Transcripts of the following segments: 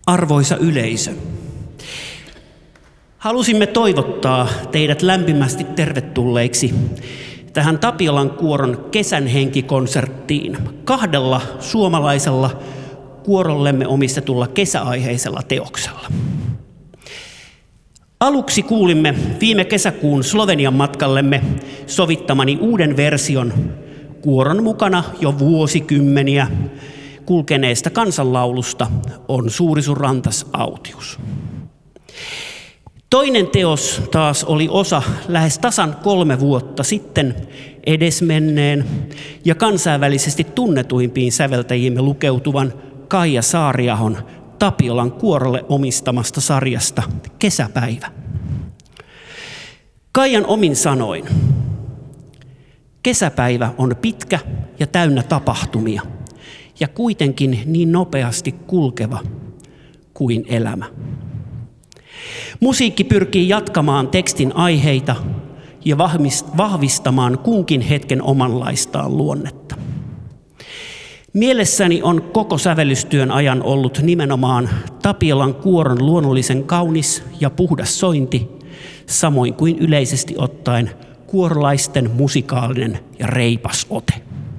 Arvoisa yleisö, halusimme toivottaa teidät lämpimästi tervetulleiksi tähän Tapiolan kuoron kesän henkikonserttiin 2 suomalaisella kuorollemme omistetulla kesäaiheisella teoksella. Aluksi kuulimme viime kesäkuun Slovenian matkallemme sovittamani uuden version kuoron mukana jo vuosikymmeniä kulkeneesta kansanlaulusta On suuri sun rantas autius. Toinen teos taas oli osa lähes tasan 3 vuotta sitten edesmenneen ja kansainvälisesti tunnetuimpiin säveltäjiimme lukeutuvan Kaija Saariahon Tapiolan kuorolle omistamasta sarjasta Kesäpäivä. Kaijan omin sanoin: kesäpäivä on pitkä ja täynnä tapahtumia ja kuitenkin niin nopeasti kulkeva kuin elämä. Musiikki pyrkii jatkamaan tekstin aiheita ja vahvistamaan kunkin hetken omanlaistaan luonnetta. Mielessäni on koko sävellystyön ajan ollut nimenomaan Tapiolan kuoron luonnollisen kaunis ja puhdas sointi, samoin kuin yleisesti ottaen kuorolaisten musikaalinen ja reipas ote.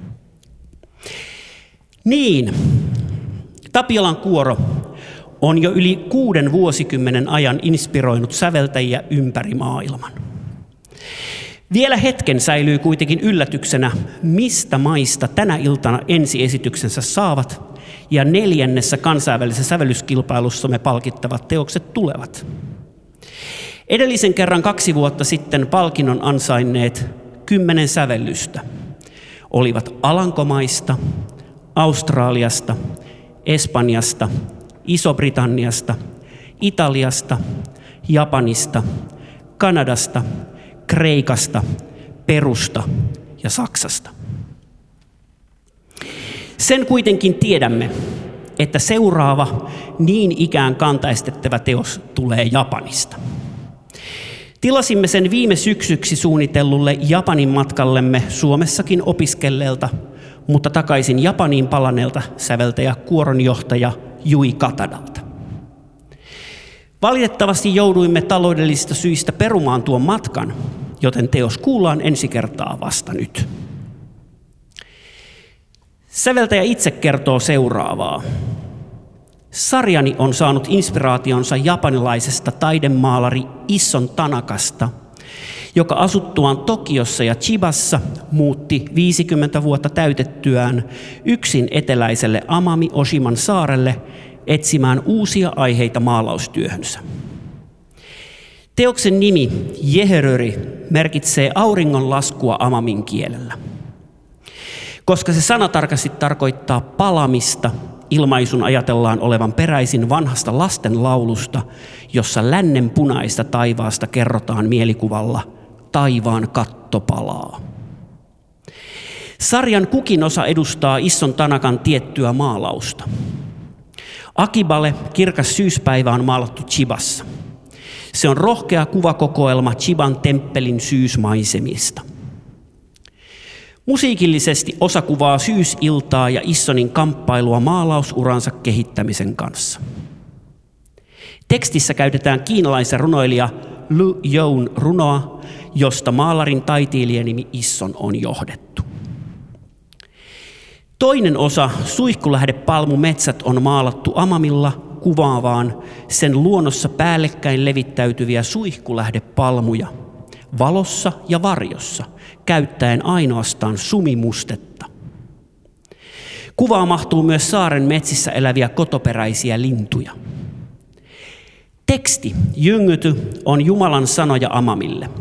Niin, Tapiolan kuoro on jo yli 6 vuosikymmenen ajan inspiroinut säveltäjiä ympäri maailman. Vielä hetken säilyy kuitenkin yllätyksenä, mistä maista tänä iltana ensiesityksensä saavat ja 4. kansainvälisessä sävellyskilpailussamme palkittavat teokset tulevat. Edellisen kerran 2 vuotta sitten palkinnon ansainneet 10 sävellystä olivat Alankomaista, Australiasta, Espanjasta, Iso-Britanniasta, Italiasta, Japanista, Kanadasta, Kreikasta, Perusta ja Saksasta. Sen kuitenkin tiedämme, että seuraava niin ikään kantaistettava teos tulee Japanista. Tilasimme sen viime syksyksi suunnitellulle Japanin matkallemme Suomessakin opiskelleelta, mutta takaisin Japaniin palaneelta säveltäjä kuoronjohtaja Jui Katadalta. Valitettavasti jouduimme taloudellisista syistä perumaan tuon matkan, joten teos kuullaan ensi kertaa vasta nyt. Säveltäjä itse kertoo seuraavaa. Sarjani on saanut inspiraationsa japanilaisesta taidemaalari Isson Tanakasta, joka asuttuaan Tokiossa ja Chibassa muutti 50 vuotta täytettyään yksin eteläiselle Amami-Oshiman saarelle etsimään uusia aiheita maalaustyöhönsä. Teoksen nimi Jeheröri merkitsee auringonlaskua amamin kielellä. Koska se sanatarkasti tarkoittaa palamista, ilmaisun ajatellaan olevan peräisin vanhasta lastenlaulusta, jossa lännenpunaista taivaasta kerrotaan mielikuvalla taivaan katto palaa. Sarjan kukin osa edustaa Isson Tanakan tiettyä maalausta. Akibale, kirkas syyspäivä, on maalattu Chibassa. Se on rohkea kuvakokoelma Chiban temppelin syysmaisemista. Musiikillisesti osa kuvaa syysiltaa ja Issonin kamppailua maalausuransa kehittämisen kanssa. Tekstissä käytetään kiinalaisen runoilija Lu Youn runoa, josta maalarin taiteilijanimi Isson on johdettu. Toinen osa, Suihkulähdepalmumetsät, on maalattu Amamilla kuvaavaan sen luonnossa päällekkäin levittäytyviä suihkulähdepalmuja, valossa ja varjossa, käyttäen ainoastaan sumimustetta. Kuvaan mahtuu myös saaren metsissä eläviä kotoperäisiä lintuja. Teksti, Jyngyty, on Jumalan sanoja Amamille.